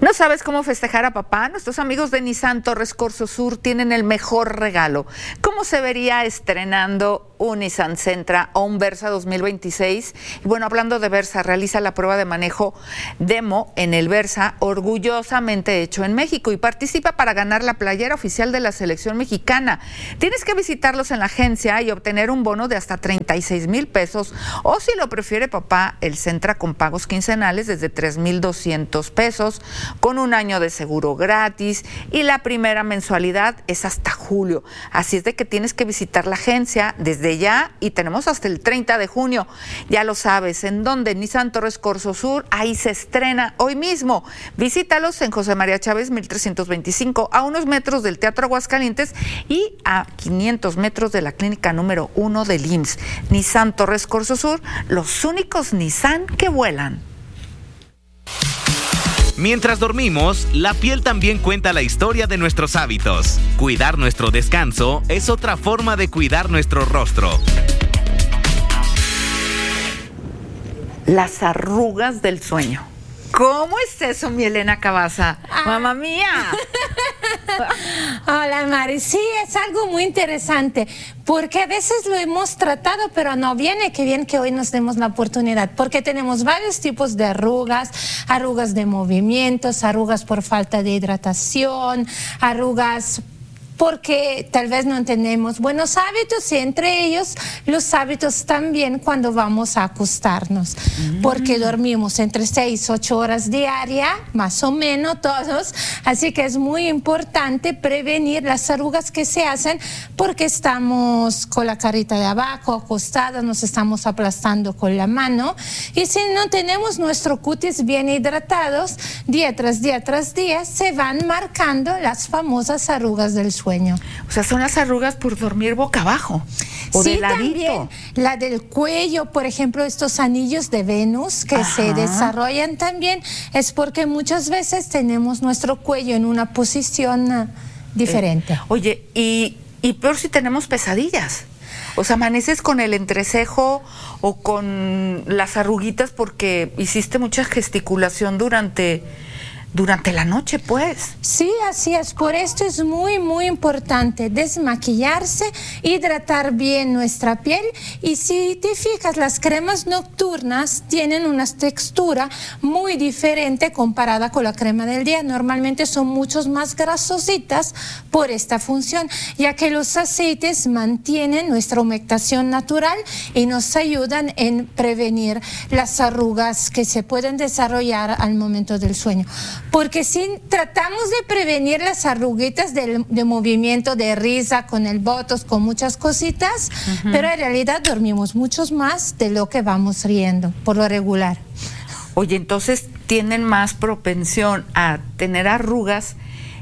¿No sabes cómo festejar a papá? Nuestros amigos de Nissan Torres Corso Sur tienen el mejor regalo. ¿Cómo se vería estrenando un Nissan Sentra o un Versa 2026? Y bueno, hablando de Versa, realiza la prueba de manejo demo en el Versa, orgullosamente hecho en México, y participa para ganar la playera oficial de la selección mexicana. Tienes que visitarlos en la agencia y obtener un bono de hasta 36,000 pesos, o si lo prefiere papá, el Sentra con pagos quincenales desde 3,200 pesos, con un año de seguro gratis, y la primera mensualidad es hasta julio. Así es de que tienes que visitar la agencia desde ya, y tenemos hasta el 30 de junio. Ya lo sabes, ¿en dónde? Nissan Torres Corso Sur, ahí se estrena hoy mismo. Visítalos en José María Chávez 1325, a unos metros del Teatro Aguascalientes y a 500 metros de la clínica número 1 del IMSS. Nissan Torres Corso Sur, los únicos Nissan que vuelan. Mientras dormimos, la piel también cuenta la historia de nuestros hábitos. Cuidar nuestro descanso es otra forma de cuidar nuestro rostro. Las arrugas del sueño. ¿Cómo es eso, mi Elena Cabaza? ¡Mamá mía! Hola, Mari. Sí, es algo muy interesante, porque a veces lo hemos tratado, pero no viene, que bien que hoy nos demos la oportunidad, porque tenemos varios tipos de arrugas, arrugas de movimientos, arrugas por falta de hidratación, arrugas porque tal vez no tenemos buenos hábitos, y entre ellos los hábitos también cuando vamos a acostarnos, porque dormimos entre 6 a 8 horas diarias, más o menos todos, así que es muy importante prevenir las arrugas que se hacen porque estamos con la carita de abajo, acostadas, nos estamos aplastando con la mano, y si no tenemos nuestro cutis bien hidratados, día tras día tras día, se van marcando las famosas arrugas del sueño. O sea, son las arrugas por dormir boca abajo o sí, de ladito. También la del cuello, por ejemplo, estos anillos de Venus que se desarrollan también, es porque muchas veces tenemos nuestro cuello en una posición diferente. Oye, y peor si tenemos pesadillas. O sea, amaneces con el entrecejo o con las arruguitas porque hiciste mucha gesticulación durante la noche, pues. Sí, así es. Por esto es muy, muy importante desmaquillarse, hidratar bien nuestra piel. Y si te fijas, las cremas nocturnas tienen una textura muy diferente comparada con la crema del día. Normalmente son mucho más grasositas por esta función, ya que los aceites mantienen nuestra humectación natural y nos ayudan en prevenir las arrugas que se pueden desarrollar al momento del sueño. Porque si tratamos de prevenir las arruguitas de movimiento, de risa, con el botox, con muchas cositas, pero en realidad dormimos muchos más de lo que vamos riendo, por lo regular. Oye, entonces tienen más propensión a tener arrugas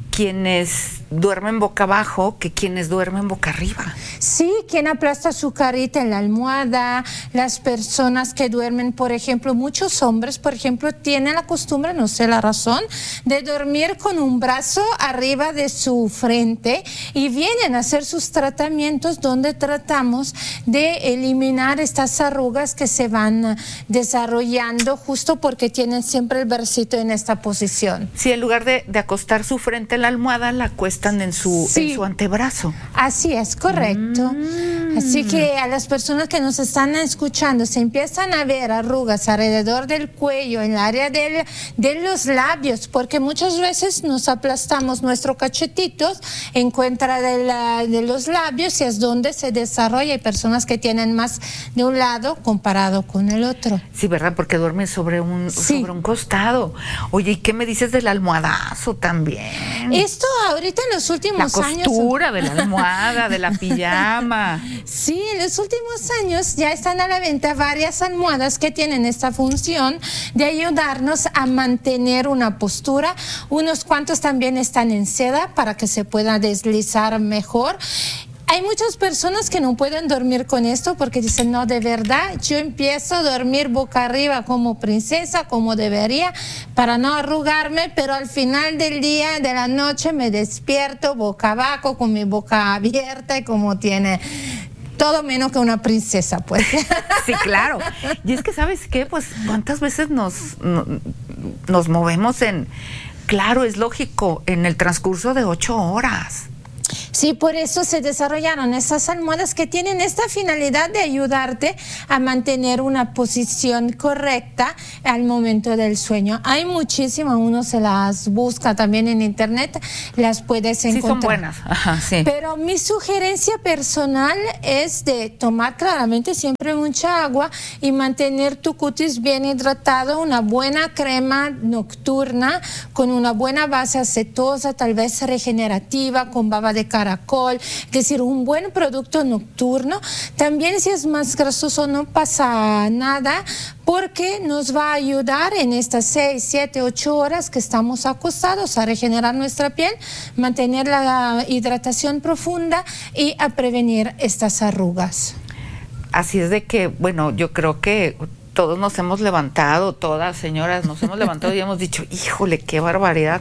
quienes duermen boca abajo que quienes duermen boca arriba. Sí, quien aplasta su carita en la almohada, las personas que duermen, por ejemplo, muchos hombres, por ejemplo, tienen la costumbre, no sé la razón, de dormir con un brazo arriba de su frente, y vienen a hacer sus tratamientos donde tratamos de eliminar estas arrugas que se van desarrollando justo porque tienen siempre el bracito en esta posición. Sí, en lugar de acostar su frente en la almohada, la acuestan en su antebrazo. Así es, correcto. Así que a las personas que nos están escuchando, se empiezan a ver arrugas alrededor del cuello, en el área de los labios, porque muchas veces nos aplastamos nuestros cachetitos en contra de los labios, y es donde se desarrolla. Hay personas que tienen más de un lado comparado con el otro. Sí, ¿verdad? Porque duermen sobre un costado. Oye, ¿y qué me dices del almohadazo también? Esto ahorita en los últimos años... La costura de la almohada, de la pijama. Sí, en los últimos años ya están a la venta varias almohadas que tienen esta función de ayudarnos a mantener una postura. Unos cuantos también están en seda para que se pueda deslizar mejor. Hay muchas personas que no pueden dormir con esto porque dicen, no, de verdad, yo empiezo a dormir boca arriba como princesa, como debería, para no arrugarme, pero al final del día, de la noche, me despierto boca abajo, con mi boca abierta, y como tiene todo menos que una princesa, pues. Sí, claro. Y es que, ¿sabes qué? Pues, ¿cuántas veces nos movemos claro, es lógico, en el transcurso de 8 horas. Sí, por eso se desarrollaron esas almohadas que tienen esta finalidad de ayudarte a mantener una posición correcta al momento del sueño. Hay muchísimas, uno se las busca también en internet, las puedes encontrar. Sí, son buenas. Ajá, sí. Pero mi sugerencia personal es de tomar claramente siempre mucha agua y mantener tu cutis bien hidratado, una buena crema nocturna con una buena base acetosa, tal vez regenerativa, con baba de caracol, es decir, un buen producto nocturno. También si es más grasoso no pasa nada, porque nos va a ayudar en estas 6, 7, 8 horas que estamos acostados a regenerar nuestra piel, mantener la hidratación profunda y a prevenir estas arrugas. Así es de que, bueno, yo creo que todos nos hemos levantado, todas señoras nos hemos levantado y hemos dicho, híjole, qué barbaridad,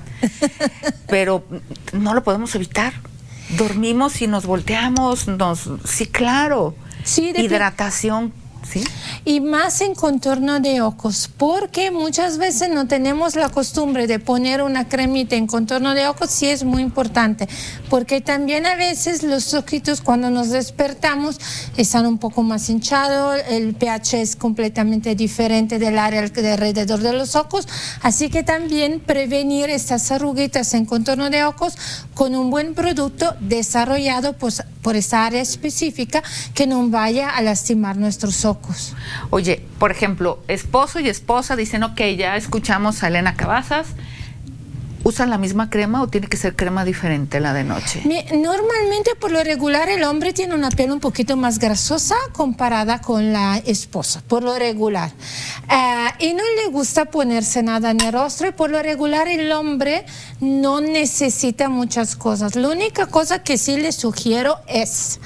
pero no lo podemos evitar. Dormimos y nos volteamos, sí, claro, sí, hidratación, ¿sí? Y más en contorno de ojos, porque muchas veces no tenemos la costumbre de poner una cremita en contorno de ojos, sí es muy importante, porque también a veces los ojitos cuando nos despertamos están un poco más hinchados, el pH es completamente diferente del área de alrededor de los ojos, así que también prevenir estas arruguitas en contorno de ojos con un buen producto desarrollado por esa área específica que no vaya a lastimar nuestros ojos. Oye, por ejemplo, esposo y esposa dicen, ok, ya escuchamos a Elena Cavazas, ¿usan la misma crema o tiene que ser crema diferente la de noche? Normalmente, por lo regular, el hombre tiene una piel un poquito más grasosa comparada con la esposa, por lo regular. Y no le gusta ponerse nada en el rostro, y por lo regular el hombre no necesita muchas cosas. La única cosa que sí le sugiero es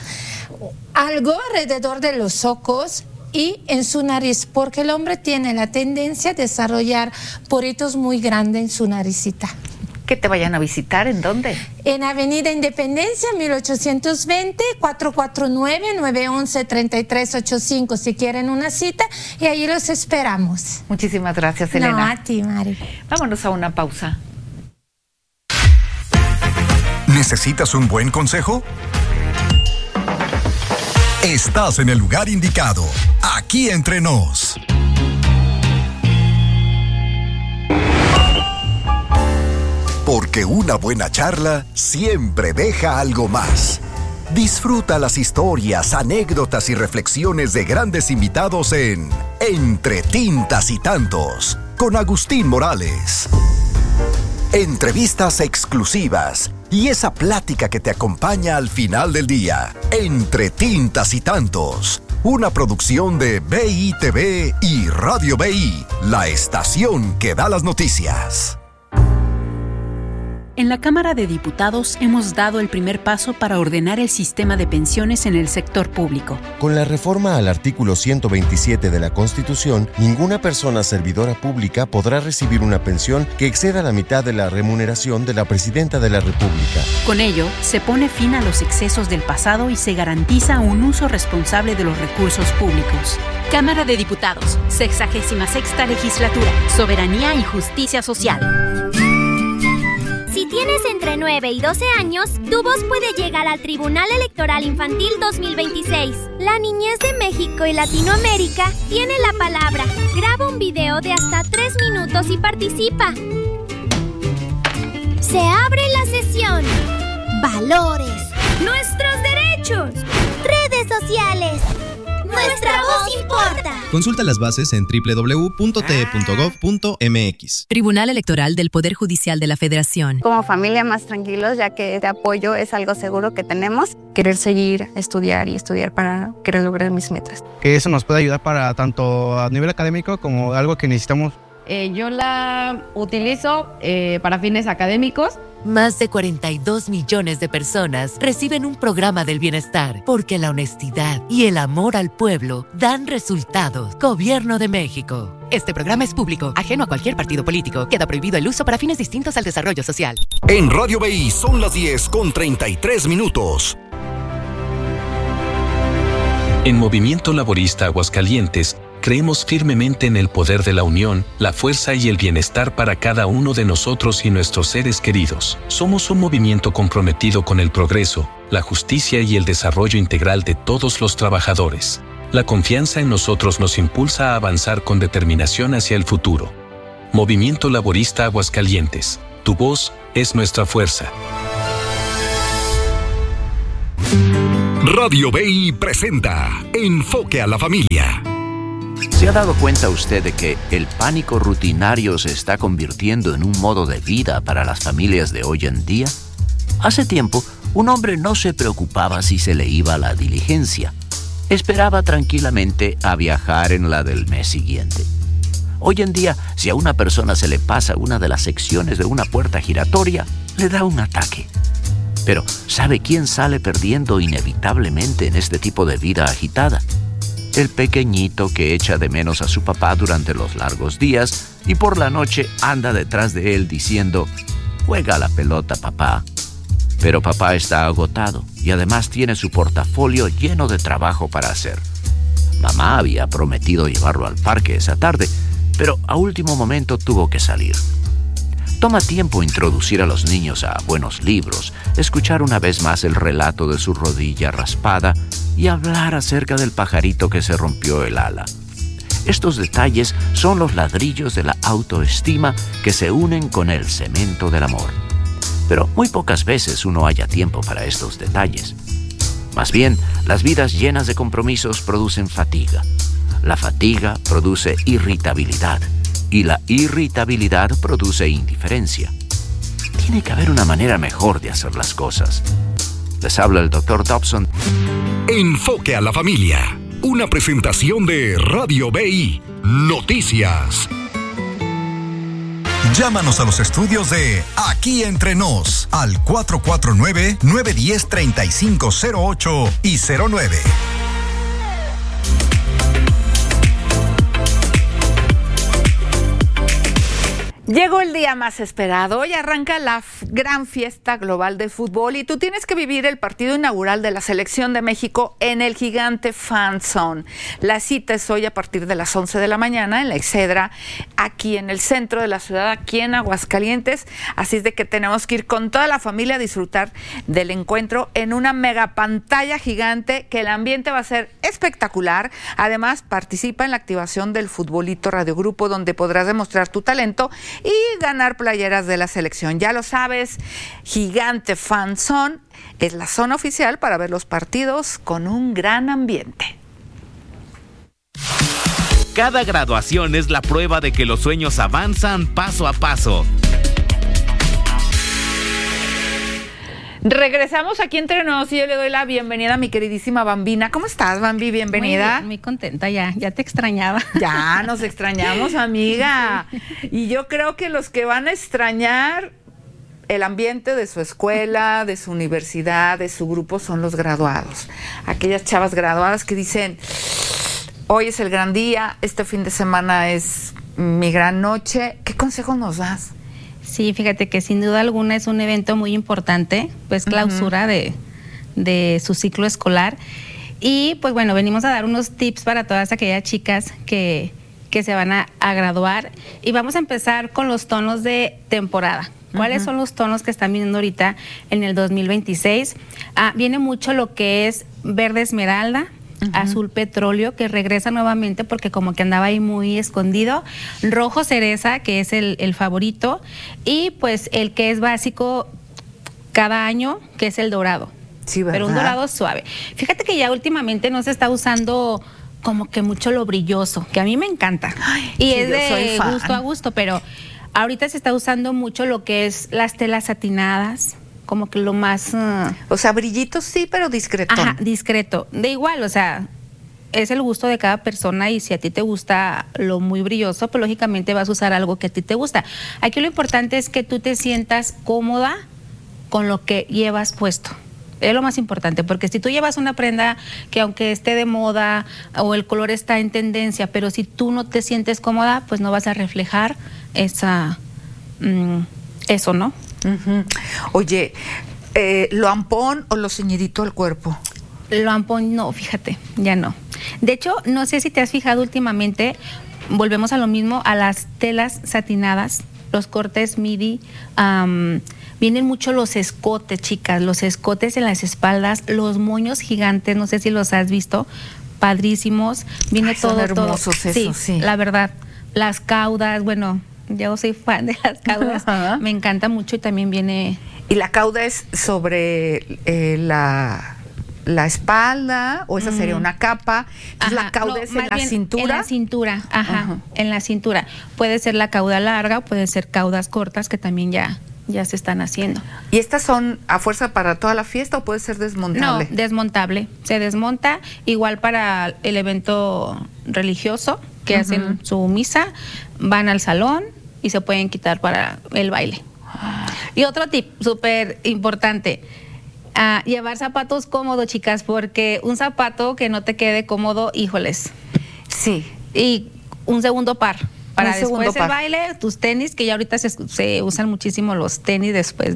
algo alrededor de los ojos y en su nariz, porque el hombre tiene la tendencia a desarrollar poritos muy grandes en su naricita. ¿Que te vayan a visitar? ¿En dónde? En Avenida Independencia, 1820, 449-911-3385, si quieren una cita, y ahí los esperamos. Muchísimas gracias, Elena. No, a ti, Mari. Vámonos a una pausa. ¿Necesitas un buen consejo? Estás en el lugar indicado, aquí entre nos. Porque una buena charla siempre deja algo más. Disfruta las historias, anécdotas y reflexiones de grandes invitados en Entre Tintas y Tantos, con Agustín Morales. Entrevistas exclusivas y esa plática que te acompaña al final del día. Entre Tintas y Tantos, una producción de BITV y Radio BI, la estación que da las noticias. En la Cámara de Diputados hemos dado el primer paso para ordenar el sistema de pensiones en el sector público. Con la reforma al artículo 127 de la Constitución, ninguna persona servidora pública podrá recibir una pensión que exceda la mitad de la remuneración de la Presidenta de la República. Con ello, se pone fin a los excesos del pasado y se garantiza un uso responsable de los recursos públicos. Cámara de Diputados, 66ª Legislatura, Soberanía y Justicia Social. Si tienes entre 9 y 12 años, tu voz puede llegar al Tribunal Electoral Infantil 2026. La niñez de México y Latinoamérica tiene la palabra. Graba un video de hasta 3 minutos y participa. Se abre la sesión. Valores. Nuestros derechos. Redes sociales. Nuestra voz importa. Consulta las bases en www.te.gov.mx. Tribunal Electoral del Poder Judicial de la Federación. Como familia más tranquilos, ya que este apoyo es algo seguro que tenemos. Querer seguir, estudiar para querer lograr mis metas. Que eso nos puede ayudar para tanto a nivel académico como algo que necesitamos. Yo la utilizo para fines académicos. Más de 42 millones de personas reciben un programa del bienestar porque la honestidad y el amor al pueblo dan resultados. Gobierno de México. Este programa es público, ajeno a cualquier partido político. Queda prohibido el uso para fines distintos al desarrollo social. En Radio BI son las 10:33. En Movimiento Laborista Aguascalientes Creemos firmemente en el poder de la unión, la fuerza y el bienestar para cada uno de nosotros y nuestros seres queridos. Somos un movimiento comprometido con el progreso, la justicia y el desarrollo integral de todos los trabajadores. La confianza en nosotros nos impulsa a avanzar con determinación hacia el futuro. Movimiento Laborista Aguascalientes. Tu voz es nuestra fuerza. Radio BI presenta Enfoque a la Familia. ¿Se ha dado cuenta usted de que el pánico rutinario se está convirtiendo en un modo de vida para las familias de hoy en día? Hace tiempo, un hombre no se preocupaba si se le iba la diligencia. Esperaba tranquilamente a viajar en la del mes siguiente. Hoy en día, si a una persona se le pasa una de las secciones de una puerta giratoria, le da un ataque. Pero, ¿sabe quién sale perdiendo inevitablemente en este tipo de vida agitada? El pequeñito que echa de menos a su papá durante los largos días y por la noche anda detrás de él diciendo: «Juega a la pelota, papá». Pero papá está agotado y además tiene su portafolio lleno de trabajo para hacer. Mamá había prometido llevarlo al parque esa tarde, pero a último momento tuvo que salir. Toma tiempo introducir a los niños a buenos libros, escuchar una vez más el relato de su rodilla raspada y hablar acerca del pajarito que se rompió el ala. Estos detalles son los ladrillos de la autoestima que se unen con el cemento del amor. Pero muy pocas veces uno halla tiempo para estos detalles. Más bien, las vidas llenas de compromisos producen fatiga. La fatiga produce irritabilidad. Y la irritabilidad produce indiferencia. Tiene que haber una manera mejor de hacer las cosas. Les habla el Dr. Dobson. Enfoque a la Familia. Una presentación de Radio BI. Noticias. Llámanos a los estudios de Aquí Entre Nos al 449-910-3508 y 09. Llegó el día más esperado. Hoy arranca la gran fiesta global de fútbol y tú tienes que vivir el partido inaugural de la Selección de México en el gigante Fan Zone. La cita es hoy a partir de las 11 de la mañana en la Excedra, aquí en el centro de la ciudad, aquí en Aguascalientes. Así es de que tenemos que ir con toda la familia a disfrutar del encuentro en una mega pantalla gigante, que el ambiente va a ser espectacular. Además, participa en la activación del Futbolito Radio Grupo, donde podrás demostrar tu talento y ganar playeras de la selección. Ya lo sabes, Gigante Fan Zone es la zona oficial para ver los partidos con un gran ambiente. Cada graduación es la prueba de que los sueños avanzan paso a paso. Regresamos aquí Entre Nos y yo le doy la bienvenida a mi queridísima Bambina. ¿Cómo estás, Bambi? Bienvenida. Muy contenta, ya te extrañaba. Ya, nos extrañamos, amiga. Y yo creo que los que van a extrañar el ambiente de su escuela, de su universidad, de su grupo, son los graduados. Aquellas chavas graduadas que dicen: hoy es el gran día, este fin de semana es mi gran noche. ¿Qué consejo nos das? Sí, fíjate que sin duda alguna es un evento muy importante, pues clausura de su ciclo escolar. Y pues bueno, venimos a dar unos tips para todas aquellas chicas que se van a graduar. Y vamos a empezar con los tonos de temporada. ¿Cuáles son los tonos que están viniendo ahorita en el 2026? Viene mucho lo que es verde esmeralda, azul petróleo, que regresa nuevamente porque como que andaba ahí muy escondido, rojo cereza, que es el favorito, y pues el que es básico cada año, que es el dorado. Sí, ¿verdad? Pero un dorado suave. Fíjate que ya últimamente no se está usando como que mucho lo brilloso, que a mí me encanta. Ay, y sí, es de gusto a gusto, pero ahorita se está usando mucho lo que es las telas satinadas, como que lo más... O sea, brillitos sí, pero discreto. Ajá, discreto. De igual, o sea, es el gusto de cada persona y si a ti te gusta lo muy brilloso, pues lógicamente vas a usar algo que a ti te gusta. Aquí lo importante es que tú te sientas cómoda con lo que llevas puesto. Es lo más importante, porque si tú llevas una prenda que aunque esté de moda o el color está en tendencia, pero si tú no te sientes cómoda, pues no vas a reflejar eso, ¿no? Oye, ¿lo ampón o lo ceñidito al cuerpo? Lo ampón no, fíjate, ya no. De hecho, no sé si te has fijado últimamente, volvemos a lo mismo, a las telas satinadas, los cortes midi, vienen mucho los escotes, chicas, los escotes en las espaldas, los moños gigantes, no sé si los has visto, padrísimos, viene todo, son hermosos todo. esos, sí. La verdad, las caudas, bueno, yo soy fan de las caudas, me encanta mucho y también viene... ¿Y la cauda es sobre la espalda o esa sería una capa? Entonces, la cauda es en la cintura. En la cintura, en la cintura. Puede ser la cauda larga, puede ser caudas cortas que también ya se están haciendo. ¿Y estas son a fuerza para toda la fiesta o puede ser desmontable? No, desmontable. Se desmonta igual para el evento religioso que hacen su misa, van al salón y se pueden quitar para el baile. Y otro tip súper importante, llevar zapatos cómodos, chicas, porque un zapato que no te quede cómodo, híjoles. Sí. Y un segundo par. Para después del baile, tus tenis, que ya ahorita se usan muchísimo los tenis después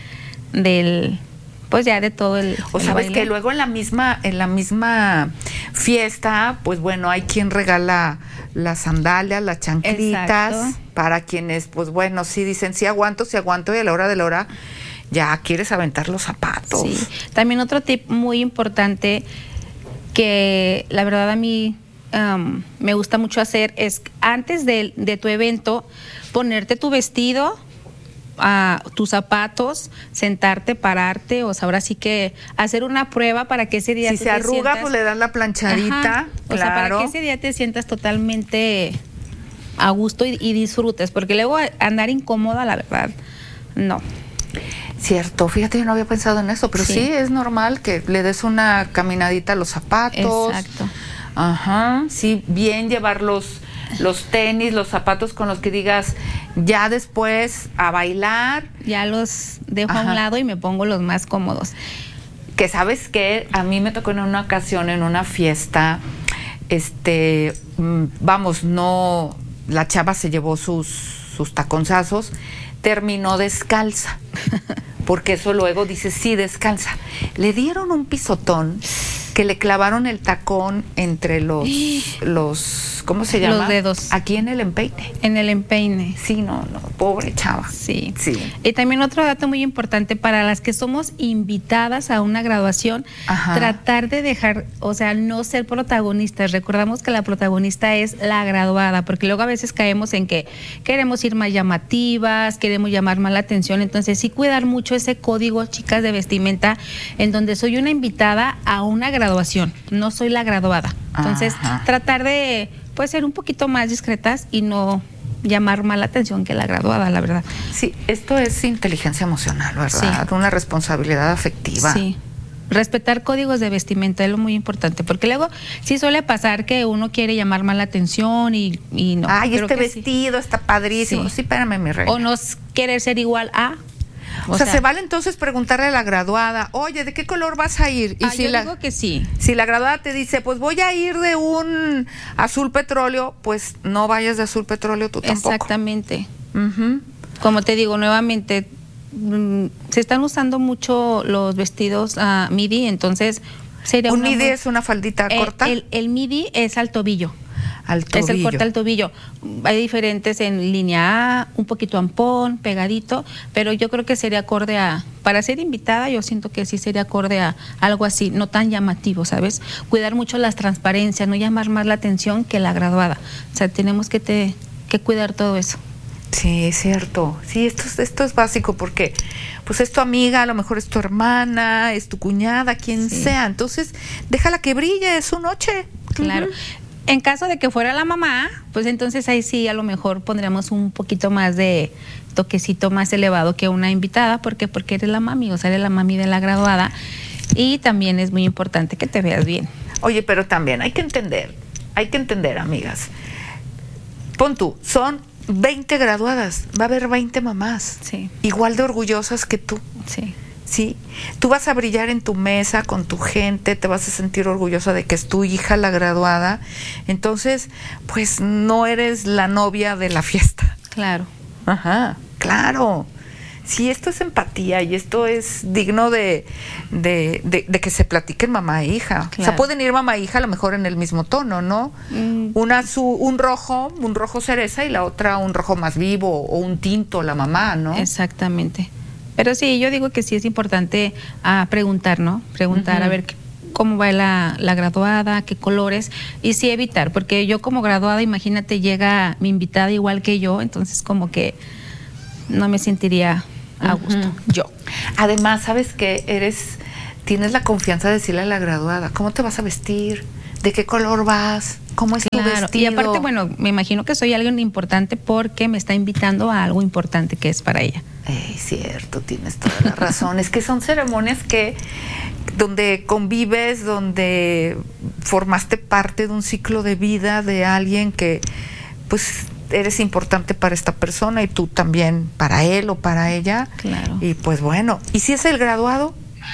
del pues ya de todo el o sabes baile. Que luego en la misma fiesta, pues bueno, hay quien regala las sandalias, las chanclitas. Exacto. Para quienes, pues bueno, sí dicen sí aguanto, y a la hora de la hora ya quieres aventar los zapatos. Sí. También otro tip muy importante que la verdad a mí me gusta mucho hacer es antes de tu evento ponerte tu vestido, tus zapatos, sentarte, pararte, o sea, ahora sí que hacer una prueba para que ese día si se arruga, pues le das la planchadita. O sea, para que ese día te sientas totalmente a gusto y disfrutes, porque luego andar incómoda, la verdad, no. Cierto, fíjate, yo no había pensado en eso, pero sí es normal que le des una caminadita a los zapatos. Exacto. Sí, bien llevar los tenis, los zapatos con los que digas, ya después a bailar. Ya los dejo a un lado y me pongo los más cómodos. Que sabes que a mí me tocó en una ocasión, en una fiesta, la chava se llevó sus taconzazos, terminó descalza. Porque eso luego dice, sí, descalza. Le dieron un pisotón que le clavaron el tacón entre los ¿cómo se llama? Los dedos. Aquí en el empeine. En el empeine. Sí, no, pobre chava. Sí. Y también otro dato muy importante para las que somos invitadas a una graduación, tratar de dejar, o sea, no ser protagonistas. Recordamos que la protagonista es la graduada, porque luego a veces caemos en que queremos ir más llamativas, queremos llamar más la atención, entonces sí cuidar mucho ese código, chicas, de vestimenta, en donde soy una invitada a una graduación, no soy la graduada. Entonces, tratar de ser un poquito más discretas y no llamar más la atención que la graduada, la verdad. Sí, esto es inteligencia emocional, ¿verdad? Sí. Una responsabilidad afectiva. Sí. Respetar códigos de vestimenta es lo muy importante, porque luego sí suele pasar que uno quiere llamar más la atención y no. Ay, este vestido está padrísimo. Sí, espérame, mi reina. O no querer ser igual a... O sea, se vale entonces preguntarle a la graduada, oye, ¿de qué color vas a ir? Y yo digo que sí. Si la graduada te dice, pues voy a ir de un azul petróleo, pues no vayas de azul petróleo tú tampoco. Exactamente. Como te digo, nuevamente, se están usando mucho los vestidos midi, entonces sería ¿Un midi es una faldita corta? El midi es al tobillo. Es el corte al tobillo. Hay diferentes en línea A, un poquito ampón, pegadito, pero yo creo que sería acorde para ser invitada, yo siento que sí sería acorde a algo así, no tan llamativo, ¿sabes? Cuidar mucho las transparencias, no llamar más la atención que la graduada. O sea, tenemos que cuidar todo eso. Sí, es cierto. Sí, esto es básico porque pues es tu amiga, a lo mejor es tu hermana, es tu cuñada, quien sea. Entonces, déjala que brille, es su noche. Claro. En caso de que fuera la mamá, pues entonces ahí sí a lo mejor pondríamos un poquito más de toquecito más elevado que una invitada, porque eres la mami, o sea, eres la mami de la graduada, y también es muy importante que te veas bien. Oye, pero también hay que entender, amigas. Pon tú, son 20 graduadas, va a haber 20 mamás, igual de orgullosas que tú. Sí, tú vas a brillar en tu mesa con tu gente, te vas a sentir orgullosa de que es tu hija la graduada, entonces pues no eres la novia de la fiesta. Claro. Claro. sí, esto es empatía y esto es digno de que se platiquen mamá e hija. Claro. O sea, pueden ir mamá e hija a lo mejor en el mismo tono, ¿no? Una un rojo cereza y la otra un rojo más vivo o un tinto, la mamá, ¿no? Exactamente. Pero sí, yo digo que sí es importante preguntar, ¿no? Preguntar a ver cómo va la graduada, qué colores, y sí evitar, porque yo como graduada, imagínate, llega mi invitada igual que yo, entonces como que no me sentiría a gusto, yo. Además, ¿sabes qué? Tienes la confianza de decirle a la graduada, ¿cómo te vas a vestir? ¿De qué color vas? ¿Cómo es tu vestido? Y aparte, bueno, me imagino que soy alguien importante porque me está invitando a algo importante que es para ella. Cierto, tienes toda la razón. Es que son ceremonias donde convives, donde formaste parte de un ciclo de vida de alguien que, pues, eres importante para esta persona y tú también para él o para ella. Claro. Y pues bueno, ¿y si es el graduado?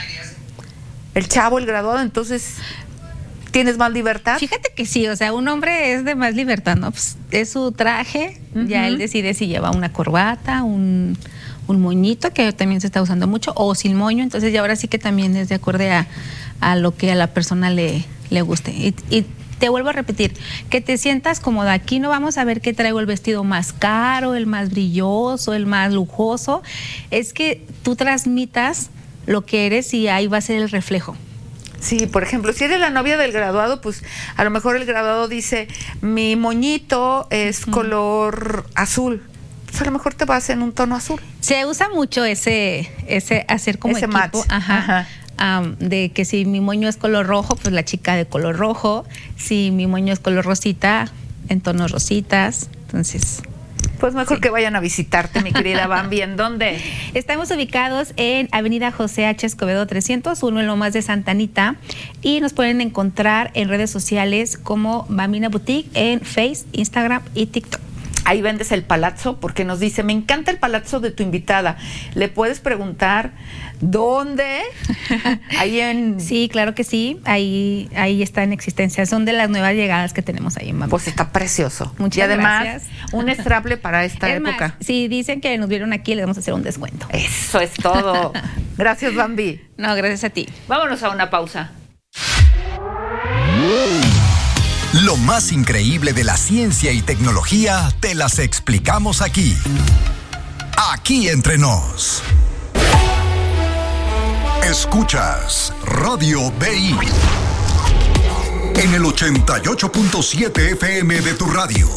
El chavo, el graduado, entonces ¿tienes más libertad? Fíjate que sí, o sea, un hombre es de más libertad, ¿no? Pues es su traje, ya él decide si lleva una corbata, un moñito, que también se está usando mucho, o sin moño, entonces ya ahora sí que también es de acuerdo a lo que a la persona le guste. Y te vuelvo a repetir, que te sientas cómoda. Aquí no vamos a ver que traigo el vestido más caro, el más brilloso, el más lujoso. Es que tú transmitas lo que eres y ahí va a ser el reflejo. Sí, por ejemplo, si eres la novia del graduado, pues a lo mejor el graduado dice, mi moñito es color azul. Pues a lo mejor te vas en un tono azul. Se usa mucho ese hacer como ese equipo. match. Ajá. De que si mi moño es color rojo, pues la chica de color rojo. Si mi moño es color rosita, en tonos rositas. Entonces, pues mejor que vayan a visitarte, mi querida Bambi. ¿En dónde? Estamos ubicados en Avenida José H. Escobedo 301, en Lomas de Santa Anita, y nos pueden encontrar en redes sociales como Bambina Boutique en Face, Instagram y TikTok. Ahí vendes el palazzo, porque nos dice, me encanta el palazzo de tu invitada. ¿Le puedes preguntar dónde? Ahí en... Sí, claro que sí. Ahí está en existencia. Son de las nuevas llegadas que tenemos ahí en Bambina. Pues está precioso. Muchas y además, gracias. Un estrable para esta época. Más, si dicen que nos vieron aquí, les vamos a hacer un descuento. Eso es todo. Gracias, Bambi. No, gracias a ti. Vámonos a una pausa. Lo más increíble de la ciencia y tecnología te las explicamos aquí. Aquí entre nos. Escuchas Radio BI en el 88.7 FM de tu radio.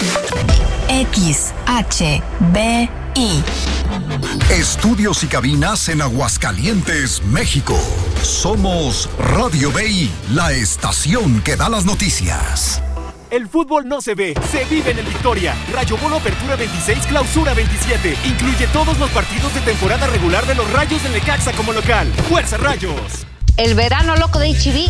XHBI. Estudios y cabinas en Aguascalientes, México. Somos Radio BI, la estación que da las noticias. El fútbol no se ve, se vive en el Victoria. Rayo Bono Apertura 26, Clausura 27. Incluye todos los partidos de temporada regular de los Rayos del Necaxa como local. ¡Fuerza Rayos! El verano loco de HB